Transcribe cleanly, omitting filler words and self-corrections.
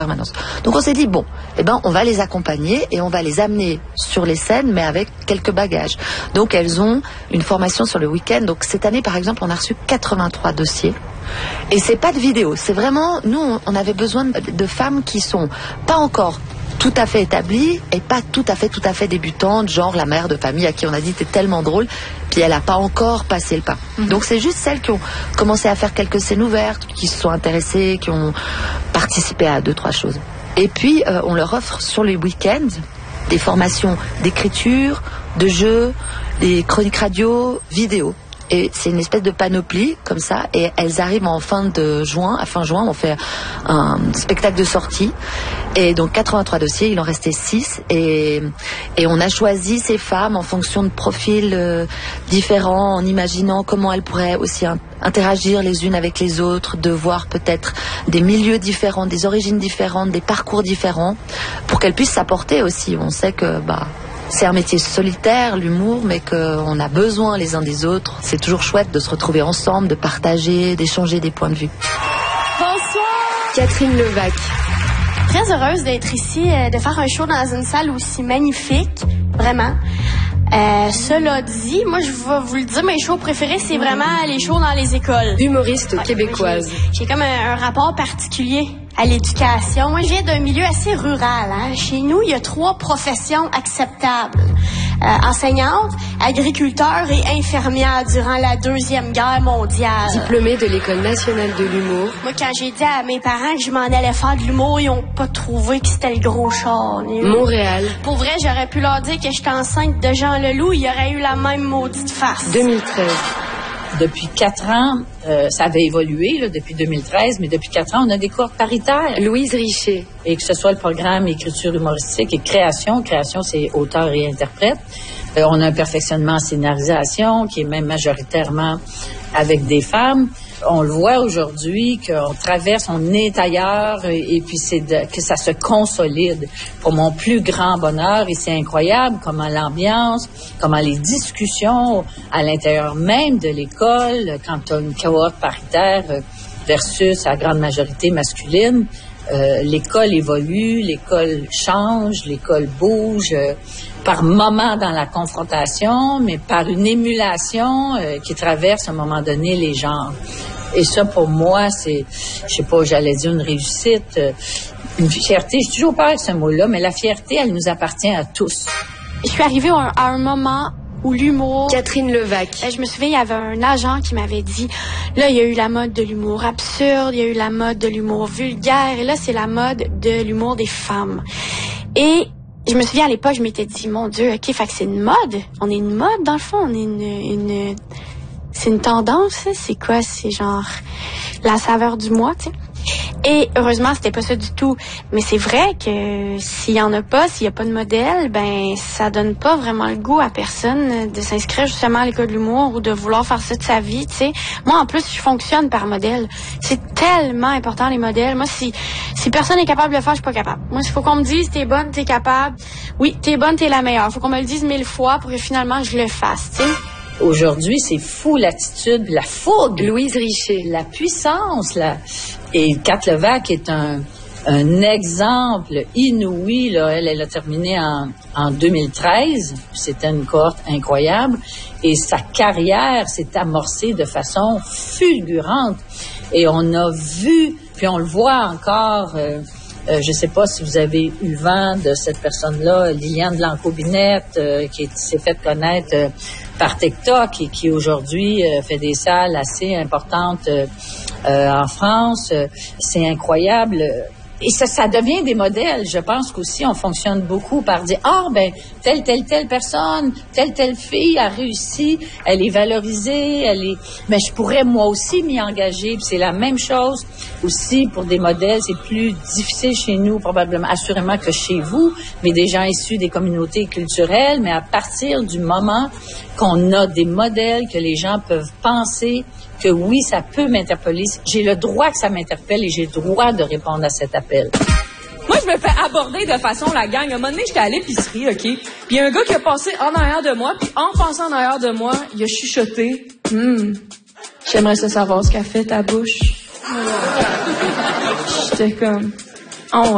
permanence. Donc on s'est dit, bon, on va les accompagner et on va les amener sur les scènes, mais avec quelques bagages. Donc elles ont une formation sur le week-end. Donc cette année, par exemple, on a reçu 83 dossiers. Et c'est pas de vidéo, c'est vraiment, nous, on avait besoin de femmes qui sont pas encore tout à fait établies et pas tout à fait débutantes, genre la mère de famille à qui on a dit t'es tellement drôle, puis elle a pas encore passé le pas. Donc c'est juste celles qui ont commencé à faire quelques scènes ouvertes, qui se sont intéressées, qui ont participé à 2-3 choses. Et puis on leur offre sur les week-ends des formations d'écriture, de jeu, des chroniques radio, vidéo. Et c'est une espèce de panoplie, comme ça, et elles arrivent à fin juin, on fait un spectacle de sortie, et donc 83 dossiers, il en restait 6, et on a choisi ces femmes en fonction de profils différents, en imaginant comment elles pourraient aussi interagir les unes avec les autres, de voir peut-être des milieux différents, des origines différentes, des parcours différents, pour qu'elles puissent s'apporter aussi. On sait que, c'est un métier solitaire, l'humour, mais qu'on a besoin les uns des autres. C'est toujours chouette de se retrouver ensemble, de partager, d'échanger des points de vue. Bonsoir! Catherine Levac. Très heureuse d'être ici, de faire un show dans une salle aussi magnifique, vraiment. Cela dit, moi je vais vous le dire, mes shows préférés, c'est vraiment les shows dans les écoles. Humoriste québécoise. J'ai comme un rapport particulier à l'éducation. Moi, je viens d'un milieu assez rural. Chez nous, il y a 3 professions acceptables. Enseignante, agriculteur et infirmière durant la Deuxième Guerre mondiale. Diplômée de l'École nationale de l'humour. Moi, quand j'ai dit à mes parents que je m'en allais faire de l'humour, ils n'ont pas trouvé que c'était le gros char. Montréal. Pour vrai, j'aurais pu leur dire que j'étais enceinte de Jean Leloup, il y aurait eu la même maudite face. 2013. Depuis 4 ans, ça avait évolué là, depuis 2013, mais depuis 4 ans, on a des cohortes paritaires. Louise Richer. Et que ce soit le programme écriture humoristique et création, c'est auteur et interprète. On a un perfectionnement en scénarisation qui est même majoritairement avec des femmes. On le voit aujourd'hui qu'on traverse, on est ailleurs et puis que ça se consolide pour mon plus grand bonheur et c'est incroyable comment l'ambiance, comment les discussions à l'intérieur même de l'école, quand tu as une cohorte paritaire versus la grande majorité masculine, l'école évolue, l'école change, l'école bouge par moments dans la confrontation, mais par une émulation qui traverse à un moment donné les genres. Et ça, pour moi, c'est, je sais pas, j'allais dire une réussite, une fierté. J'ai toujours peur de ce mot-là, mais la fierté, elle nous appartient à tous. Je suis arrivée à un moment où l'humour... Catherine Levac. Je me souviens, il y avait un agent qui m'avait dit, là, il y a eu la mode de l'humour absurde, il y a eu la mode de l'humour vulgaire, et là, c'est la mode de l'humour des femmes. Et je me souviens, à l'époque, je m'étais dit, mon Dieu, OK, fait que c'est une mode. On est une mode, dans le fond. On est c'est une tendance, c'est quoi? C'est genre la saveur du mois, tu sais. Et heureusement, c'était pas ça du tout. Mais c'est vrai que s'il y en a pas, s'il y a pas de modèle, ça donne pas vraiment le goût à personne de s'inscrire justement à l'école de l'humour ou de vouloir faire ça de sa vie, tu sais. Moi, en plus, je fonctionne par modèle. C'est tellement important, les modèles. Moi, si personne est capable de le faire, je suis pas capable. Moi, il faut qu'on me dise, t'es bonne, t'es capable. Oui, t'es bonne, t'es la meilleure. Faut qu'on me le dise 1000 fois pour que finalement, je le fasse, tu sais. Aujourd'hui, c'est fou l'attitude, la fougue. Louise Richer. La puissance, Et Kat Levac est un exemple inouï, là. Elle a terminé en 2013. C'était une cohorte incroyable. Et sa carrière s'est amorcée de façon fulgurante. Et on a vu, puis on le voit encore... je sais pas si vous avez eu vent de cette personne-là, Liliane Blanco-Binette, qui s'est fait connaître par TikTok et qui aujourd'hui fait des salles assez importantes en France. C'est incroyable. Et ça devient des modèles. Je pense qu'aussi, on fonctionne beaucoup par dire, telle personne, telle fille a réussi, elle est valorisée, je pourrais moi aussi m'y engager. Puis c'est la même chose aussi pour des modèles. C'est plus difficile chez nous, probablement, assurément que chez vous, mais des gens issus des communautés culturelles. Mais à partir du moment qu'on a des modèles que les gens peuvent penser que oui, ça peut m'interpeller. J'ai le droit que ça m'interpelle et j'ai le droit de répondre à cet appel. Moi, je me fais aborder de façon la gang. À un moment donné, j'étais à l'épicerie, OK? Puis il y a un gars qui a passé en arrière de moi, puis en passant en arrière de moi, il a chuchoté. J'aimerais ça savoir ce qu'a fait ta bouche. J'étais comme... Oh, ouais.